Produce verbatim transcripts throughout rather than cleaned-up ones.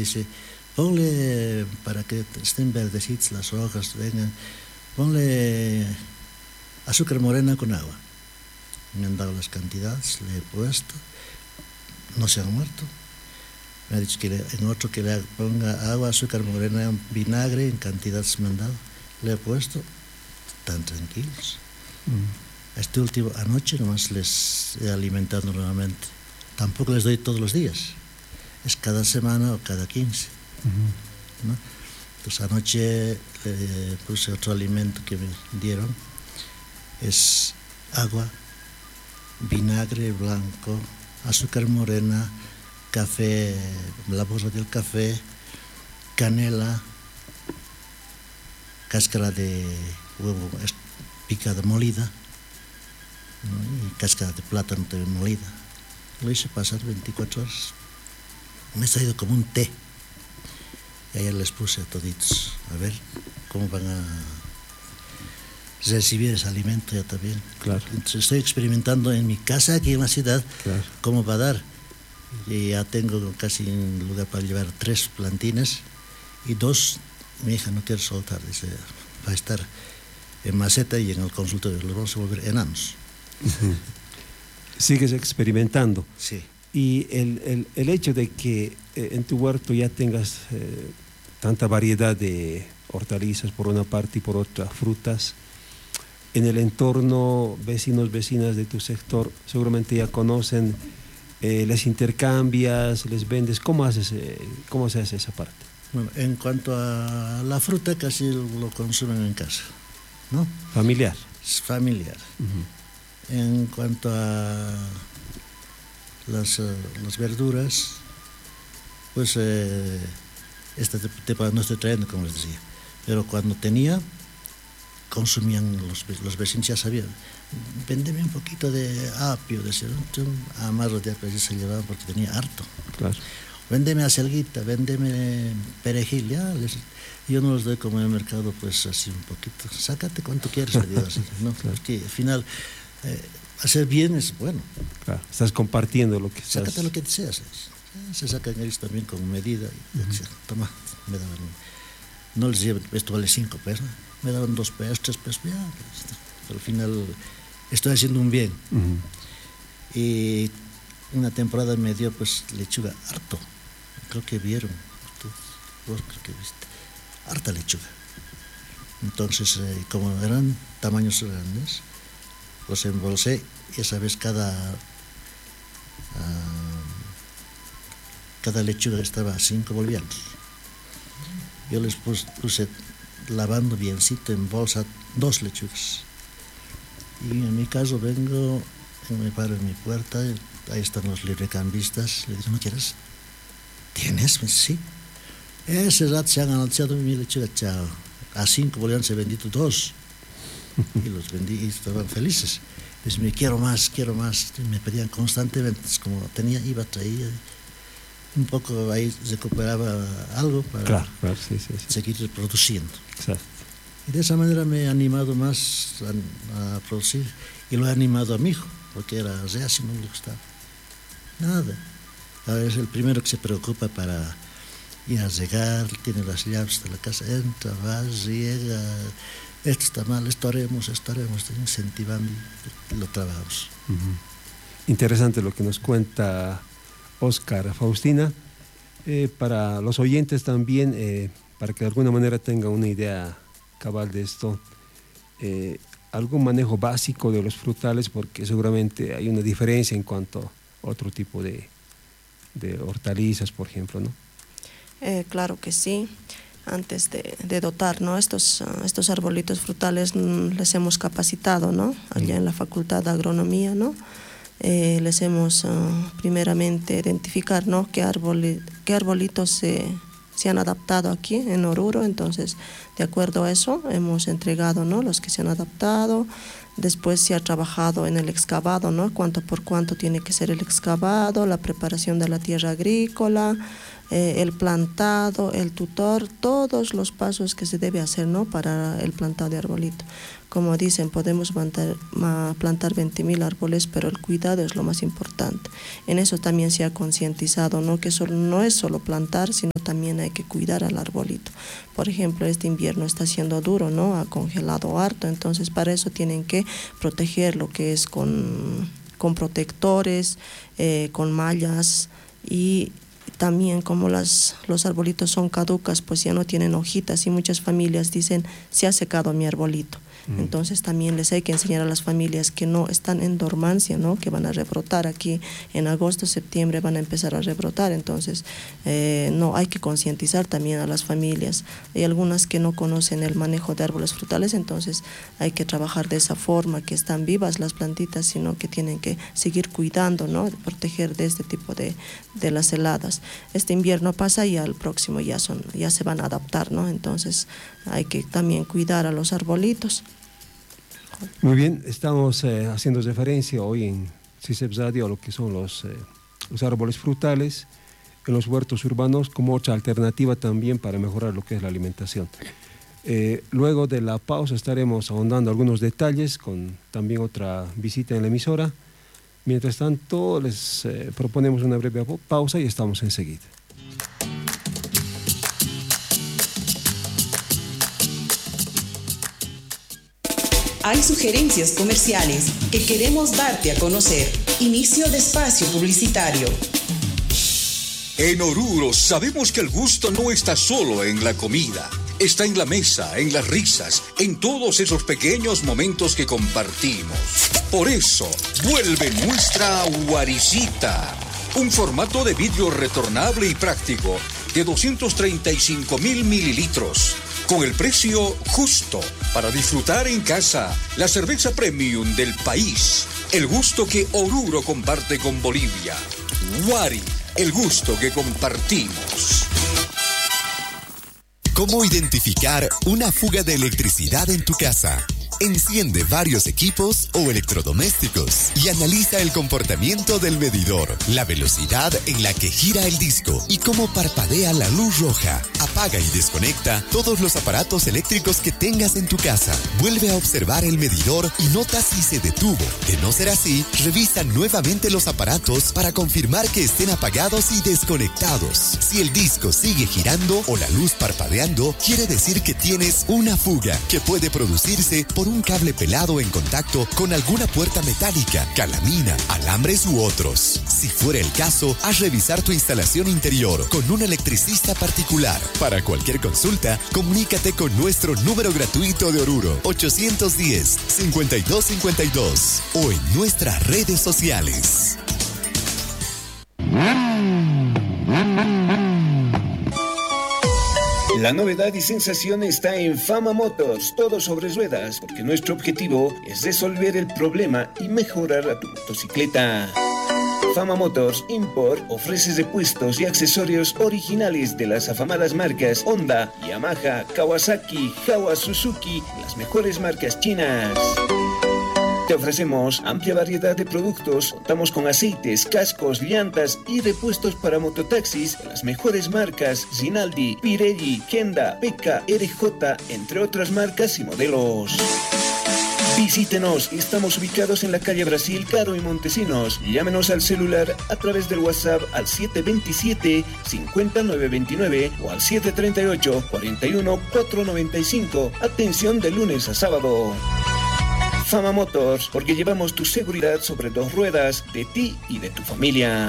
dice, ponle, para que estén verdecitas las hojas, vengan, ponle azúcar morena con agua. Me han dado las cantidades, le he puesto, no se han muerto. Me ha dicho que le, en otro que le ponga agua, azúcar morena, vinagre, en cantidades me han dado. Le he puesto, están tranquilos. Mm. Este último, anoche nomás les he alimentado nuevamente. Tampoco les doy todos los días, es cada semana o cada quince. Uh-huh. ¿No? Entonces anoche le puse otro alimento que me dieron, es agua, vinagre blanco, azúcar morena, café, la bolsa del café, canela, cáscara de huevo picada molida, ¿no? Y cáscara de plátano también molida. Lo hice pasar veinticuatro horas. Me ha salido como un té. Y ayer les puse a toditos, a ver cómo van a recibir ese alimento ya también. Claro. Entonces estoy experimentando en mi casa, aquí en la ciudad, claro, cómo va a dar. Y ya tengo casi un lugar para llevar tres plantines y dos, mi hija no quiere soltar, dice, va a estar en maceta y en el consultorio, los vamos a volver enanos. Uh-huh. Sigues experimentando. Sí. Y el, el, el hecho de que eh, en tu huerto ya tengas eh, tanta variedad de hortalizas por una parte y por otra frutas, en el entorno, vecinos, vecinas de tu sector seguramente ya conocen, eh, les intercambias, les vendes. ¿Cómo haces, eh, cómo se hace esa parte? Bueno, en cuanto a la fruta, casi lo consumen en casa, ¿no? Familiar. Es familiar. Uh-huh. En cuanto a las, uh, las verduras, pues eh, esta temporada no estoy trayendo, como les decía, pero cuando tenía, consumían, los, los vecinos ya sabían, véndeme un poquito de apio, decían, amarro de apio, se llevaban porque tenía harto. Claro. Véndeme acelguita, véndeme perejil, ya, les, yo no los doy como en el mercado, pues así un poquito, sácate cuanto quieres, le digo así, ¿no? Claro. Porque al final, eh, hacer bien es bueno. Claro, estás compartiendo lo que estás... Sácate lo que deseas. Se sacan ellos también con medida. Y, uh-huh. Toma, me daban, no les llevo, esto vale cinco pesos, me daban dos pesos, tres pesos, ya, pero al final estoy haciendo un bien. Uh-huh. Y una temporada me dio pues lechuga harto, creo que vieron, vos creo que viste, harta lechuga. Entonces, eh, como eran tamaños grandes, los embolsé y esa vez cada uh, cada lechuga estaba a cinco bolivianos. Yo les puse, puse lavando biencito en bolsa dos lechugas. Y en mi caso vengo, me paro en mi puerta, ahí están los librecambistas, le digo, ¿no quieres? ¿Tienes? Sí. Ese rato se han anunciado mi lechuga, chao. A cinco bolivianos he vendido dos. Y los vendí y estaban felices. Pues me quiero más, quiero más. Me pedían constantemente, como tenía, iba, traía. Un poco ahí recuperaba algo para claro, claro, sí, sí, sí. seguir reproduciendo. Exacto. Y de esa manera me he animado más a, a producir. Y lo he animado a mi hijo, porque era reacio, no le gustaba. Nada. Ahora es el primero que se preocupa para ir a regar, tiene las llaves de la casa, entra, va, riega. Esto está mal, esto haremos, esto haremos, estoy incentivando y lo trabajamos. Uh-huh. Interesante lo que nos cuenta Óscar. Faustina, eh, para los oyentes también, eh, para que de alguna manera tengan una idea cabal de esto, eh, algún manejo básico de los frutales, porque seguramente hay una diferencia en cuanto a otro tipo de, de hortalizas, por ejemplo, ¿no? Eh, claro que sí. Antes de, de dotar, ¿no? estos, uh, estos arbolitos frutales mm, les hemos capacitado, ¿no? Allá en la Facultad de Agronomía, ¿no? Eh, les hemos uh, primeramente identificar, ¿no? qué, arboli, qué arbolitos se, se han adaptado aquí en Oruro. Entonces, de acuerdo a eso, hemos entregado, ¿no? los que se han adaptado. Después se ha trabajado en el excavado, ¿no? cuánto por cuánto tiene que ser el excavado, la preparación de la tierra agrícola, eh, el plantado, el tutor, todos los pasos que se debe hacer, ¿no? para el plantado de arbolito. Como dicen, podemos plantar, plantar veinte mil árboles, pero el cuidado es lo más importante. En eso también se ha concientizado, ¿no? que eso no es solo plantar, sino también hay que cuidar al arbolito. Por ejemplo, este invierno está siendo duro, ¿no? Ha congelado harto, entonces para eso tienen que proteger lo que es con, con protectores, eh, con mallas, y también como las, los arbolitos son caducas, pues ya no tienen hojitas, y muchas familias dicen, se ha secado mi arbolito. Entonces también les hay que enseñar a las familias que no están en dormancia, ¿no? Que van a rebrotar aquí en agosto, septiembre van a empezar a rebrotar. Entonces eh, no, hay que concientizar también a las familias. Hay algunas que no conocen el manejo de árboles frutales, entonces hay que trabajar de esa forma, que están vivas las plantitas, sino que tienen que seguir cuidando, ¿no? Proteger de este tipo de, de las heladas. Este invierno pasa y al próximo ya, son, ya se van a adaptar, ¿no? Entonces hay que también cuidar a los arbolitos. Muy bien, estamos eh, haciendo referencia hoy en CICEP Radio a lo que son los, eh, los árboles frutales en los huertos urbanos como otra alternativa también para mejorar lo que es la alimentación. Eh, luego de la pausa estaremos ahondando algunos detalles con también otra visita en la emisora. Mientras tanto, les eh, proponemos una breve pausa y estamos enseguida. Hay sugerencias comerciales que queremos darte a conocer. Inicio de espacio publicitario. En Oruro sabemos que el gusto no está solo en la comida. Está en la mesa, en las risas, en todos esos pequeños momentos que compartimos. Por eso, vuelve nuestra Guaricita. Un formato de vidrio retornable y práctico de doscientos treinta y cinco mil mililitros. Con el precio justo para disfrutar en casa la cerveza premium del país. El gusto que Oruro comparte con Bolivia. Guari, el gusto que compartimos. ¿Cómo identificar una fuga de electricidad en tu casa? Enciende varios equipos o electrodomésticos y analiza el comportamiento del medidor, la velocidad en la que gira el disco y cómo parpadea la luz roja. Apaga y desconecta todos los aparatos eléctricos que tengas en tu casa. Vuelve a observar el medidor y nota si se detuvo. De no ser así, revisa nuevamente los aparatos para confirmar que estén apagados y desconectados. Si el disco sigue girando o la luz parpadeando, quiere decir que tienes una fuga que puede producirse por un cable pelado en contacto con alguna puerta metálica, calamina, alambres u otros. Si fuera el caso, haz revisar tu instalación interior con un electricista particular. Para cualquier consulta, comunícate con nuestro número gratuito de Oruro, ochocientos diez, cincuenta y dos cincuenta y dos, o en nuestras redes sociales. La novedad y sensación está en Fama Motors, todo sobre ruedas, porque nuestro objetivo es resolver el problema y mejorar a tu motocicleta. Fama Motors Import ofrece repuestos y accesorios originales de las afamadas marcas Honda, Yamaha, Kawasaki, Jawa, Suzuki, las mejores marcas chinas. Te ofrecemos amplia variedad de productos, contamos con aceites, cascos, llantas y repuestos para mototaxis de las mejores marcas Rinaldi, Pirelli, Kenda, P K, R J, entre otras marcas y modelos. Visítenos, estamos ubicados en la calle Brasil, Caro y Montesinos. Llámenos al celular a través del WhatsApp al siete dos siete, cinco nueve dos nueve o al siete tres ocho, cuatro uno, cuatro nueve cinco. Atención de lunes a sábado. Fama Motors, porque llevamos tu seguridad sobre dos ruedas, de ti y de tu familia.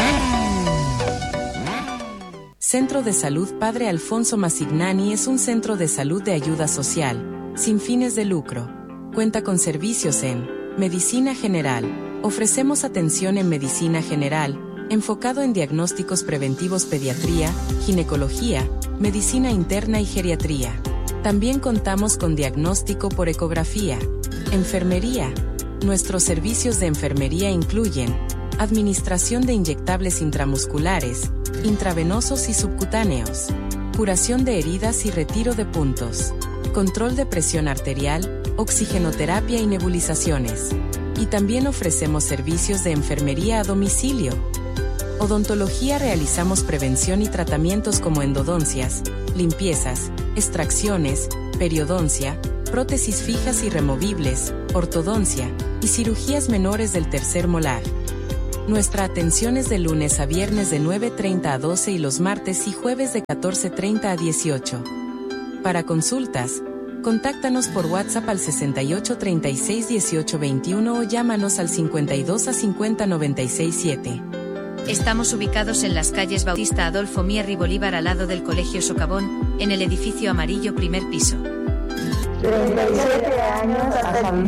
Centro de Salud Padre Alfonso Masignani es un centro de salud de ayuda social, sin fines de lucro. Cuenta con servicios en medicina general. Ofrecemos atención en medicina general, enfocado en diagnósticos preventivos, pediatría, ginecología, medicina interna y geriatría. También contamos con diagnóstico por ecografía. Enfermería. Nuestros servicios de enfermería incluyen administración de inyectables intramusculares, intravenosos y subcutáneos, curación de heridas y retiro de puntos, control de presión arterial, oxigenoterapia y nebulizaciones. Y también ofrecemos servicios de enfermería a domicilio. Odontología. Realizamos prevención y tratamientos como endodoncias, limpiezas, extracciones, periodoncia, prótesis fijas y removibles, ortodoncia y cirugías menores del tercer molar. Nuestra atención es de lunes a viernes de nueve treinta a doce y los martes y jueves de catorce treinta a dieciocho. Para consultas, contáctanos por WhatsApp al sesenta y ocho treinta y seis dieciocho veintiuno o llámanos al cincuenta y dos a cincuenta noventa y seis siete. Estamos ubicados en las calles Bautista Adolfo Mier y Bolívar al lado del Colegio Socavón, en el edificio amarillo primer piso. treinta y siete años hasta el